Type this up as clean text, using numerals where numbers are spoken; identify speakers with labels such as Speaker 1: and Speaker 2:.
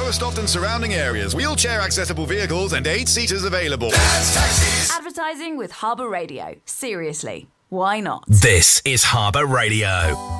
Speaker 1: Lowestoft and surrounding areas. Wheelchair accessible vehicles and 8 seaters available.
Speaker 2: Advertising with Harbour Radio. Seriously, why not?
Speaker 3: This is Harbour Radio.